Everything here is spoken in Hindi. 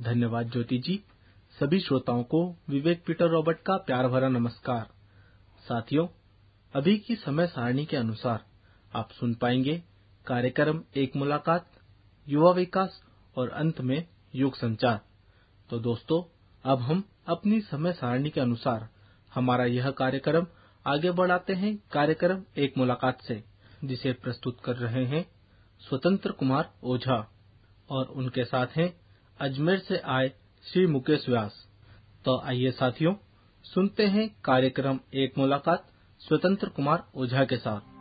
धन्यवाद ज्योति जी। सभी श्रोताओं को विवेक पीटर रॉबर्ट का प्यार भरा नमस्कार। साथियों, अभी की समय सारणी के अनुसार आप सुन पाएंगे कार्यक्रम एक मुलाकात, युवा विकास और अंत में योग संचार। तो दोस्तों, अब हम अपनी समय सारणी के अनुसार हमारा यह कार्यक्रम आगे बढ़ाते हैं कार्यक्रम एक मुलाकात से, जिसे प्रस्तुत कर रहे हैं स्वतंत्र कुमार ओझा और उनके साथ हैं अजमेर से आए श्री मुकेश व्यास। तो आइए साथियों, सुनते हैं कार्यक्रम एक मुलाकात स्वतंत्र कुमार ओझा के साथ।